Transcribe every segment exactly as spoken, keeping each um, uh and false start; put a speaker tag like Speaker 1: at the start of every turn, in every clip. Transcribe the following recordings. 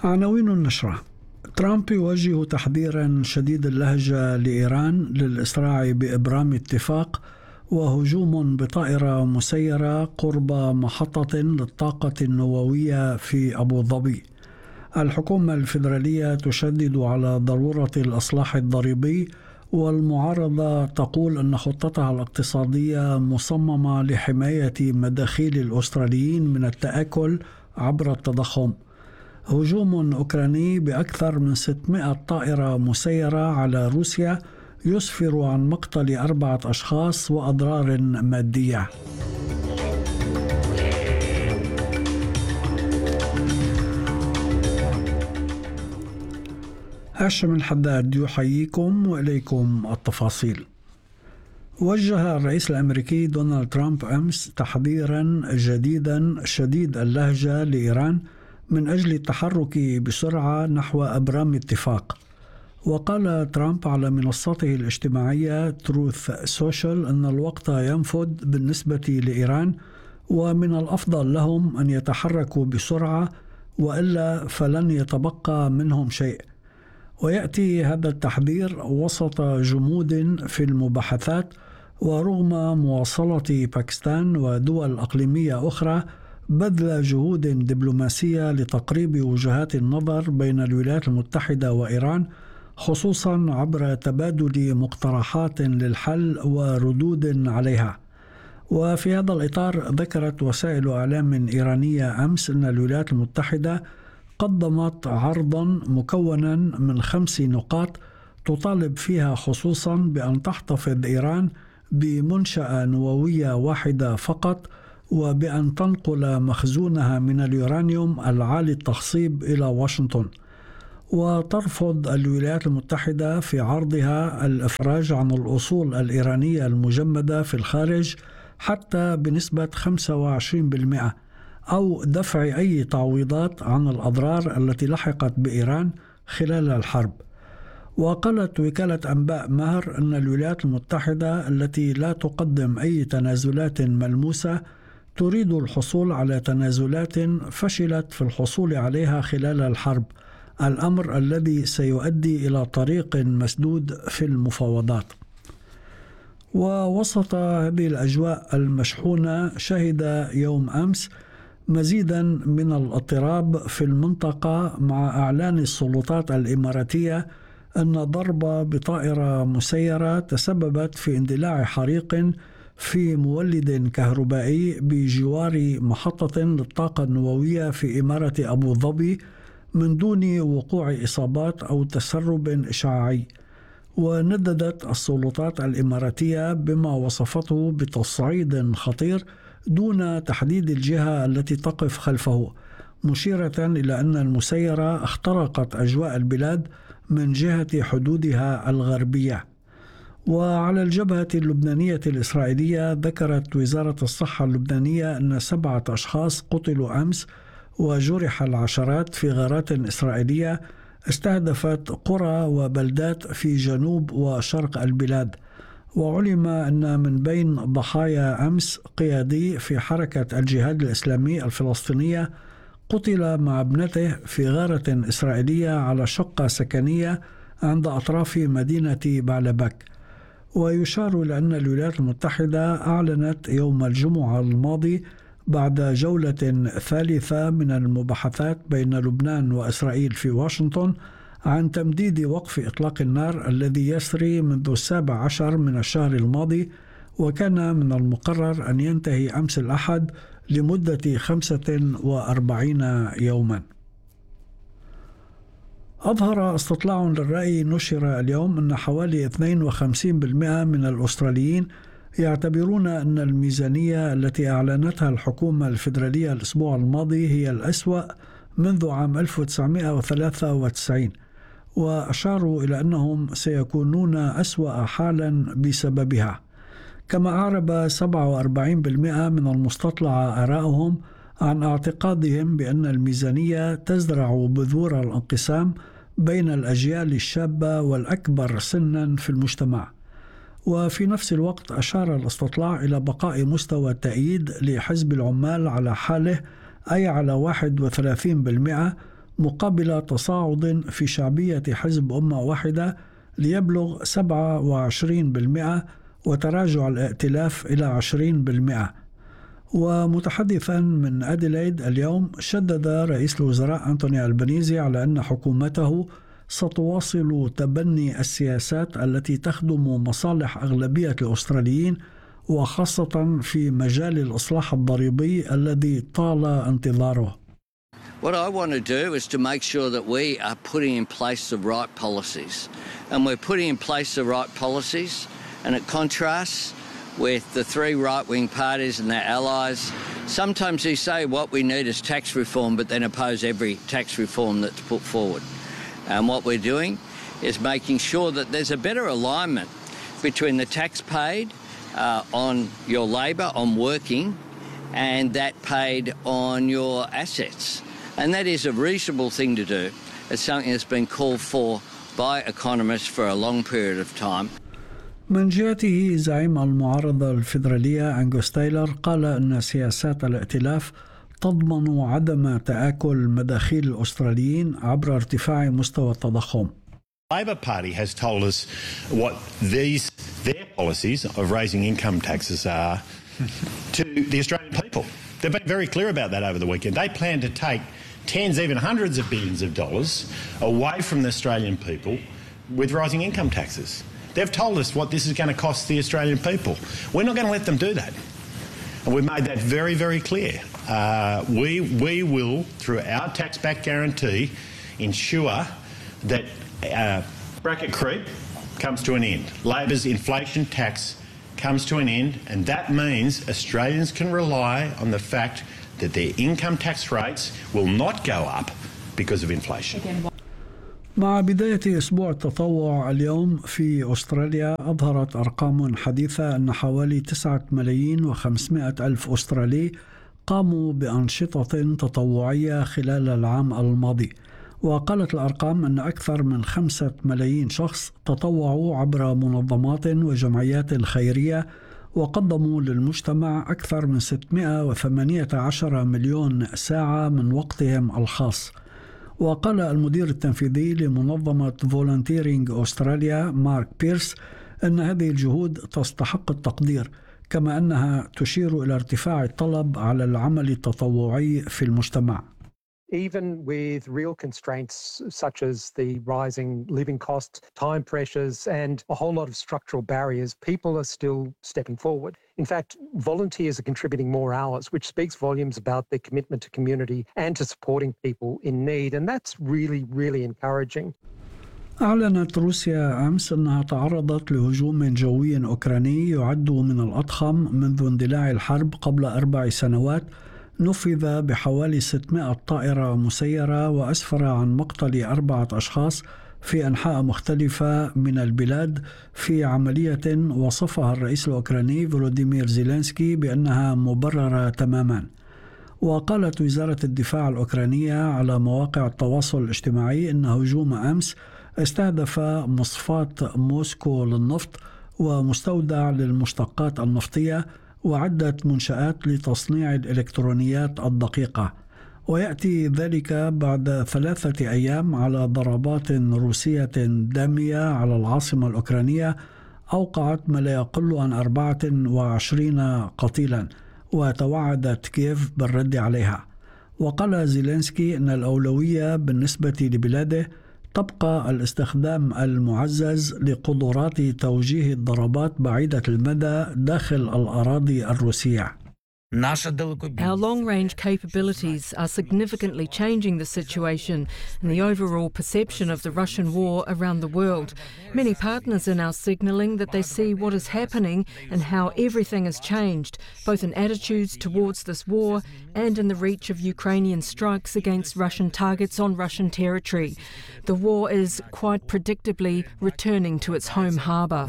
Speaker 1: عناوين النشرة: ترامب يوجه تحذيرا شديد اللهجة لإيران للإسراع بإبرام اتفاق، وهجوم بطائرة مسيرة قرب محطة للطاقة النووية في أبو ظبي. الحكومة الفيدرالية تشدد على ضرورة الإصلاح الضريبي، والمعارضة تقول أن خطتها الاقتصادية مصممة لحماية مداخيل الأستراليين من التآكل عبر التضخم. هجوم أوكراني بأكثر من ستمائة طائرة مسيرة على روسيا يسفر عن مقتل أربعة أشخاص وأضرار مادية. هاشم الحداد يحييكم وإليكم التفاصيل. وجه الرئيس الأمريكي دونالد ترامب أمس تحذيرا جديدا شديد اللهجة لإيران من أجل التحرك بسرعة نحو إبرام اتفاق. وقال ترامب على منصته الاجتماعية تروث سوشيال أن الوقت ينفد بالنسبة لإيران، ومن الأفضل لهم أن يتحركوا بسرعة وإلا فلن يتبقى منهم شيء. ويأتي هذا التحذير وسط جمود في المباحثات، ورغم مواصلة باكستان ودول أقليمية أخرى بذل جهود دبلوماسية لتقريب وجهات النظر بين الولايات المتحدة وإيران، خصوصا عبر تبادل مقترحات للحل وردود عليها. وفي هذا الإطار ذكرت وسائل إعلام إيرانية أمس أن الولايات المتحدة قدمت عرضا مكونا من خمس نقاط تطالب فيها خصوصا بأن تحتفظ إيران بمنشأة نووية واحدة فقط، وبأن تنقل مخزونها من اليورانيوم العالي التخصيب إلى واشنطن. وترفض الولايات المتحدة في عرضها الإفراج عن الأصول الإيرانية المجمدة في الخارج حتى بنسبة خمسة وعشرين بالمئة، أو دفع أي تعويضات عن الأضرار التي لحقت بإيران خلال الحرب. وقالت وكالة أنباء ماهر أن الولايات المتحدة التي لا تقدم أي تنازلات ملموسة تريد الحصول على تنازلات فشلت في الحصول عليها خلال الحرب، الأمر الذي سيؤدي إلى طريق مسدود في المفاوضات. ووسط هذه الأجواء المشحونة شهد يوم أمس مزيدا من الاضطراب في المنطقة مع إعلان السلطات الإماراتية أن ضربة بطائرة مسيرة تسببت في اندلاع حريق في مولد كهربائي بجوار محطة للطاقة النووية في إمارة أبو ظبي من دون وقوع إصابات أو تسرب إشعاعي. ونددت السلطات الإماراتية بما وصفته بتصعيد خطير دون تحديد الجهة التي تقف خلفه، مشيرة إلى أن المسيرة اخترقت أجواء البلاد من جهة حدودها الغربية. وعلى الجبهة اللبنانية الإسرائيلية ذكرت وزارة الصحة اللبنانية أن سبعة أشخاص قتلوا أمس وجرح العشرات في غارات إسرائيلية استهدفت قرى وبلدات في جنوب وشرق البلاد. وعلم أن من بين ضحايا أمس قيادي في حركة الجهاد الإسلامي الفلسطينية قتل مع ابنته في غارة إسرائيلية على شقة سكنية عند أطراف مدينة بعلبك. ويشار إلى أن الولايات المتحدة أعلنت يوم الجمعة الماضي بعد جولة ثالثة من المباحثات بين لبنان وإسرائيل في واشنطن عن تمديد وقف إطلاق النار الذي يسري منذ السابع عشر من الشهر الماضي، وكان من المقرر أن ينتهي أمس الأحد لمدة خمسة وأربعين يوما. أظهر استطلاع للرأي نشر اليوم أن حوالي اثنين وخمسين بالمئة من الأستراليين يعتبرون أن الميزانية التي أعلنتها الحكومة الفيدرالية الأسبوع الماضي هي الأسوأ منذ عام ألف وتسعمائة وثلاثة وتسعين، وأشاروا إلى أنهم سيكونون أسوأ حالا بسببها. كما أعرب سبعة وأربعين بالمئة من المستطلع آراءهم عن اعتقادهم بأن الميزانية تزرع بذور الانقسام بين الأجيال الشابة والأكبر سنا في المجتمع. وفي نفس الوقت أشار الاستطلاع إلى بقاء مستوى التأييد لحزب العمال على حاله، أي على واحد وثلاثين بالمئة، مقابل تصاعد في شعبية حزب أمة واحدة ليبلغ سبعة وعشرين بالمئة وتراجع الائتلاف إلى عشرين بالمئة. ومتحدثا من أديلايد اليوم، شدد رئيس الوزراء أنتوني ألبانيزي على أن حكومته ستواصل تبني السياسات التي تخدم مصالح أغلبية الأستراليين، وخاصة في مجال الإصلاح الضريبي الذي طال انتظاره.
Speaker 2: What I want to do is to make sure that we are putting in place the right policies. And we're putting in place the right policies, and it contrasts with the three right-wing parties and their allies. Sometimes they say what we need is tax reform, but then oppose every tax reform that's put forward. And what we're doing is making sure that there's a better alignment between the tax paid uh, on your labour, on working, and that paid on your assets. And that is a reasonable thing to do. It's something that's been called for by economists for a long period of time.
Speaker 1: من جهته زعيم المعارضة الفيدرالية أنغوس تايلر قال أن سياسات الائتلاف تضمن عدم تآكل مداخيل الأستراليين عبر ارتفاع مستوى التضخم.
Speaker 3: The Labor Party has told us what these their policies of raising income taxes are to the Australian people. They've been very clear about that over the weekend. They plan to take tens, even hundreds of billions of dollars away from the Australian people with rising income taxes. They've told us what this is going to cost the Australian people. We're not going to let them do that. And we've made that very, very clear. Uh, we, we will, through our tax-back guarantee, ensure that uh, bracket creep comes to an end. Labor's inflation tax comes to an end, and that means Australians can rely on the fact that their income tax rates will not go up because of inflation.
Speaker 1: مع بداية أسبوع التطوع اليوم في أستراليا، أظهرت أرقام حديثة أن حوالي تسعة ملايين وخمسمائة ألف أسترالي قاموا بأنشطة تطوعية خلال العام الماضي. وقالت الأرقام أن أكثر من خمسة ملايين شخص تطوعوا عبر منظمات وجمعيات خيرية، وقدموا للمجتمع أكثر من ستمائة وثمانية عشر مليون ساعة من وقتهم الخاص. وقال المدير التنفيذي لمنظمة فولنتيرينج أستراليا مارك بيرس أن هذه الجهود تستحق التقدير، كما أنها تشير إلى ارتفاع الطلب على العمل التطوعي في المجتمع.
Speaker 4: Even with real constraints such as the rising living costs, time pressures, and a whole lot of structural barriers, people are still stepping forward. In fact, volunteers are contributing more hours, which speaks volumes about their commitment to community and to supporting people in need. And that's really, really encouraging.
Speaker 1: أعلنت روسيا أمس أنها تعرضت لهجوم جوي أوكراني يعد من الأضخم منذ اندلاع الحرب قبل أربع سنوات، نفذ بحوالي ستمائة طائرة مسيرة، وأسفر عن مقتل أربعة أشخاص في أنحاء مختلفة من البلاد في عملية وصفها الرئيس الأوكراني فولوديمير زيلينسكي بأنها مبررة تماما. وقالت وزارة الدفاع الأوكرانية على مواقع التواصل الاجتماعي أن هجوم أمس استهدف مصفاة موسكو للنفط ومستودع للمشتقات النفطية وعدة منشآت لتصنيع الإلكترونيات الدقيقة. ويأتي ذلك بعد ثلاثة أيام على ضربات روسية دامية على العاصمة الأوكرانية أوقعت ما لا يقل عن أربعة وعشرين قتيلا، وتوعدت كييف بالرد عليها. وقال زيلينسكي أن الأولوية بالنسبة لبلاده تبقى الاستخدام المعزز لقدرات توجيه الضربات بعيدة المدى داخل الأراضي الروسية.
Speaker 5: Our long-range capabilities are significantly changing the situation and the overall perception of the Russian war around the world. Many partners are now signalling that they see what is happening and how everything has changed, both in attitudes towards this war and in the reach of Ukrainian strikes against Russian targets on Russian territory. The war is quite predictably returning to its home harbour.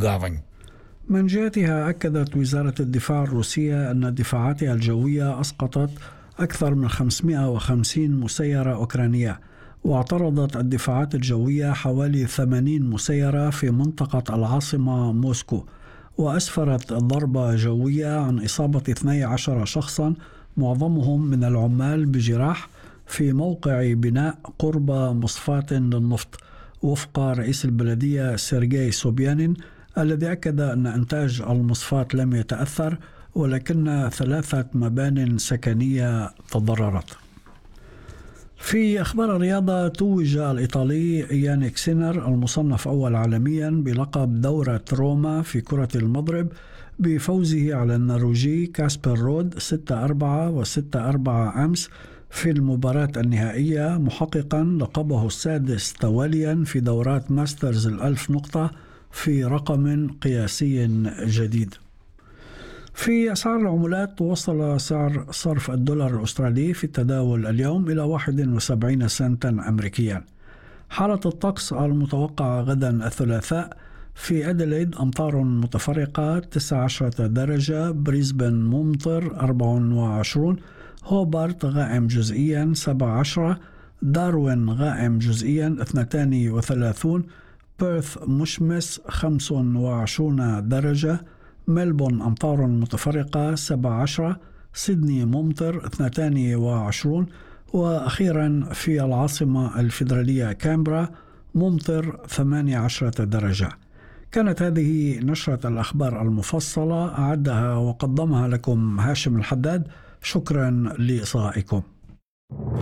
Speaker 1: من جهتها أكدت وزارة الدفاع الروسية أن دفاعاتها الجوية أسقطت أكثر من خمسمائة وخمسين مسيرة أوكرانية، واعترضت الدفاعات الجوية حوالي ثمانين مسيرة في منطقة العاصمة موسكو. وأسفرت ضربة جوية عن إصابة اثني عشر شخصا معظمهم من العمال بجراح في موقع بناء قرب مصفاة للنفط، وفق رئيس البلدية سيرجي سوبيانين الذي أكد أن إنتاج المصفاة لم يتأثر، ولكن ثلاثة مبان سكنية تضررت. في أخبار الرياضة، توج الإيطالي يانيك سينر المصنف أول عالميا بلقب دورة روما في كرة المضرب بفوزه على النرويجي كاسبر رود ستة أربعة وستة أربعة أمس في المباراة النهائية، محققا لقبه السادس تواليا في دورات ماسترز الألف نقطة في رقم قياسي جديد. في أسعار العملات، توصل سعر صرف الدولار الأسترالي في التداول اليوم إلى واحد وسبعين سنتا أمريكيا. حالة الطقس المتوقعة غدا الثلاثاء: في أديلايد أمطار متفرقة تسعة عشر درجة، بريسبن ممطر أربعة وعشرين، هوبارت غائم جزئيا سبعة عشر، داروين غائم جزئيا اثنتان وثلاثون، بيرث مشمس خمس وعشرون درجة، ملبون أمطار متفرقة سبعة عشر، سيدني ممطر اثنتان وعشرون، وأخيرا في العاصمة الفيدرالية كامبرا ممطر ثمانية عشر درجة. كانت هذه نشرة الأخبار المفصلة، أعدها وقدمها لكم هاشم الحداد. شكرا لإصغائكم.